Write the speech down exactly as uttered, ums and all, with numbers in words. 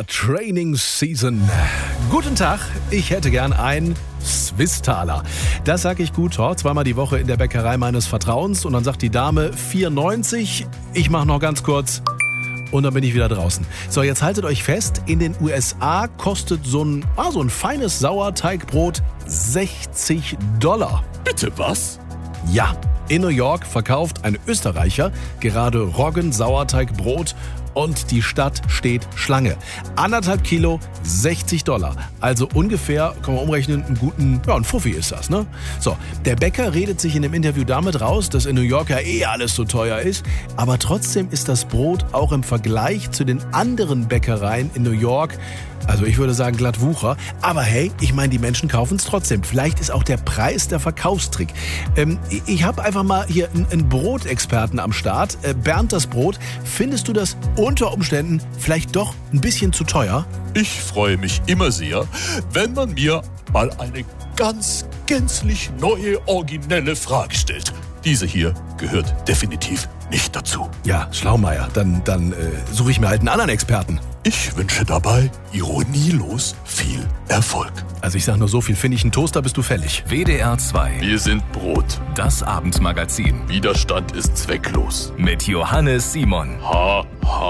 Ja, Training Season. Guten Tag, ich hätte gern einen Swisstaler. Das sage ich gut, oh, zweimal die Woche in der Bäckerei meines Vertrauens. Und dann sagt die Dame vier neunzig. Ich mache noch ganz kurz und dann bin ich wieder draußen. So, jetzt haltet euch fest, in den U S A kostet so ein, ah, so ein feines Sauerteigbrot sechzig Dollar. Bitte was? Ja, in New York verkauft ein Österreicher gerade Roggen-Sauerteigbrot und die Stadt steht Schlange. Anderthalb Kilo, sechzig Dollar. Also ungefähr, kann man umrechnen, einen guten, ja, ein Fuffi ist das, ne? So, der Bäcker redet sich in dem Interview damit raus, dass in New York ja eh alles so teuer ist. Aber trotzdem ist das Brot auch im Vergleich zu den anderen Bäckereien in New York, also ich würde sagen glatt Wucher. Aber hey, ich meine, die Menschen kaufen es trotzdem. Vielleicht ist auch der Preis der Verkaufstrick. Ähm, ich habe einfach mal hier einen, einen Brotexperten am Start. Äh, Bernd das Brot. Findest du das unter Umständen vielleicht doch ein bisschen zu teuer? Ich freue mich immer sehr, wenn man mir mal eine ganz gänzlich neue, originelle Frage stellt. Diese hier gehört definitiv nicht dazu. Ja, Schlaumeier. Dann, dann äh, suche ich mir halt einen anderen Experten. Ich wünsche dabei ironielos viel Erfolg. Also ich sag nur so viel, finde ich einen Toaster, bist du fällig. W D R zwei. Wir sind Brot. Das Abendmagazin. Widerstand ist zwecklos. Mit Johannes Simon. Ha, ha.